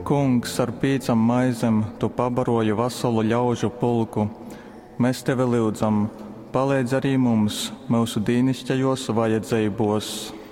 Kungs, ar 5 maizēm tu pabaroji veselu ļaužu pulku. Mēs tevi lūdzam, palīdz arī mums mūsu dīnišķajos vajadzībos.